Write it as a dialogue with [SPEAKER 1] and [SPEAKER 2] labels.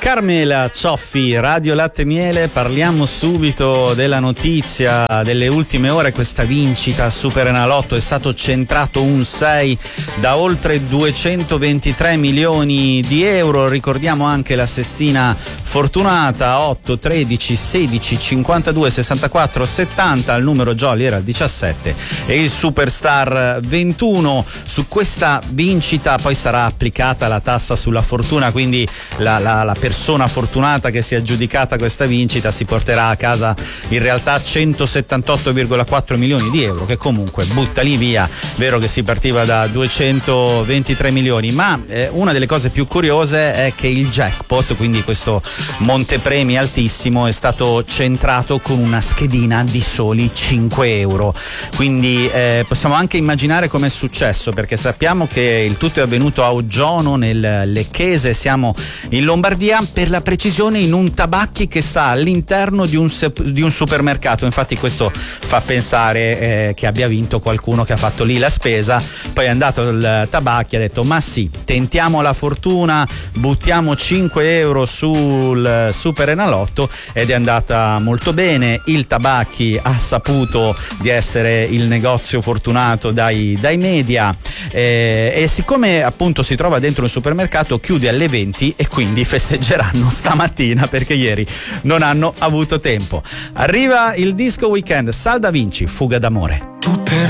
[SPEAKER 1] Carmela Cioffi, Radio Latte Miele. Parliamo subito della notizia delle ultime ore. Questa vincita Superenalotto, è stato centrato un 6 da oltre 223 milioni di euro. Ricordiamo anche la sestina fortunata: 8, 13, 16, 52, 64, 70. Il numero jolly era il 17 e il Superstar 21. Su questa vincita poi sarà applicata la tassa sulla fortuna, quindi la persona fortunata che si è aggiudicata questa vincita si porterà a casa in realtà 178,4 milioni di euro, che comunque butta lì via. Vero che si partiva da 223 milioni, ma una delle cose più curiose è che il jackpot, quindi questo montepremi altissimo, è stato centrato con una schedina di soli 5 euro. Quindi possiamo anche immaginare come è successo, perché sappiamo che il tutto è avvenuto a Oggiono, nel Lecchese, siamo in Lombardia, per la precisione in un tabacchi che sta all'interno di un supermercato. Infatti questo fa pensare che abbia vinto qualcuno che ha fatto lì la spesa, poi è andato al tabacchi e ha detto: ma sì, tentiamo la fortuna, buttiamo 5 euro sul Superenalotto, ed è andata molto bene. Il tabacchi ha saputo di essere il negozio fortunato dai media, e siccome appunto si trova dentro un supermercato, chiude alle 20 e quindi festeggeranno stamattina, perché ieri non hanno avuto tempo. Arriva il Disco Weekend, Sal Da Vinci, Fuga d'amore.
[SPEAKER 2] Tu per